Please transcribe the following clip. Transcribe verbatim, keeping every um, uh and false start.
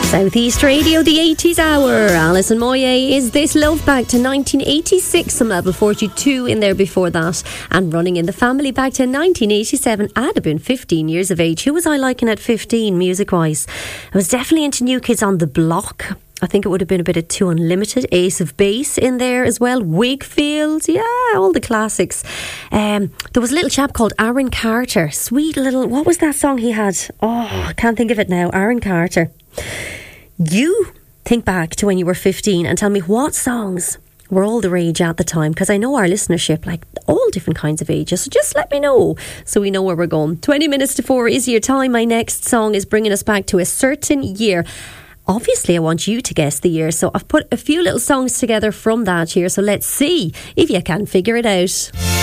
Southeast Radio, the eighties hour. Alison Moyet, Is This Love? Back to nineteen eighty-six, some level forty-two in there before that. And Running in the Family back to nineteen eighty-seven. I'd have been fifteen years of age. Who was I liking at fifteen, music-wise? I was definitely into New Kids on the Block. I think it would have been a bit of Two Unlimited, Ace of Base in there as well, Wakefield, yeah, all the classics. Um, there was a little chap called Aaron Carter, sweet little, what was that song he had? Oh, I can't think of it now, Aaron Carter. You think back to when you were fifteen and tell me what songs were all the rage at the time, because I know our listenership, like all different kinds of ages, so just let me know so we know where we're going. twenty minutes to four is your time. My next song is bringing us back to a certain year. Obviously, I want you to guess the year, so I've put a few little songs together from that year, so let's see if you can figure it out.